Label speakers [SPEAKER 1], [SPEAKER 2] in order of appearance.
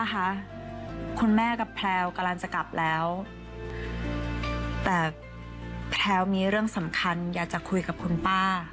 [SPEAKER 1] คะคุณแม่กับแพรวกำลังจะกลับแล้ว แต่แพรวมีเรื่องสำคัญอยากจะคุยกับคุณป้า